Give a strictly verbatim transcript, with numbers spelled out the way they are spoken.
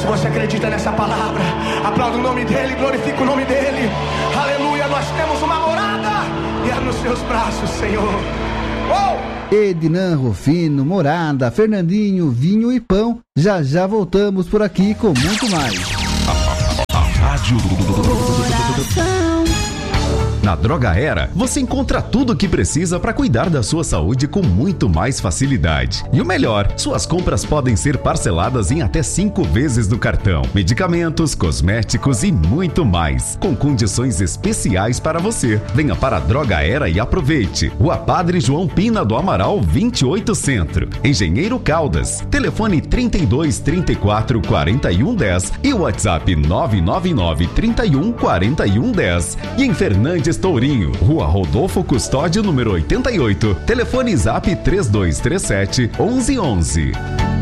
Se você acredita nessa palavra, aplauda o nome dele, glorifica o nome dele. Aleluia, nós temos uma morada e é nos seus braços, Senhor. Oh! Ednan Rufino, Morada, Fernandinho, Vinho e Pão. Já já voltamos por aqui com muito mais. A Rádio Na Droga Era, você encontra tudo o que precisa para cuidar da sua saúde com muito mais facilidade. E o melhor, suas compras podem ser parceladas em até cinco vezes no cartão. Medicamentos, cosméticos e muito mais, com condições especiais para você. Venha para a Droga Era e aproveite. Rua Padre João Pina do Amaral, vinte e oito Centro, Engenheiro Caldas. Telefone trinta e dois, trinta e quatro, quarenta e um, dez e o WhatsApp nove nove nove, trinta e um, quarenta e um, dez. E em Fernandes Tourinho, Rua Rodolfo Custódio, número oitenta e oito. Telefone Zap três dois três sete, onze onze.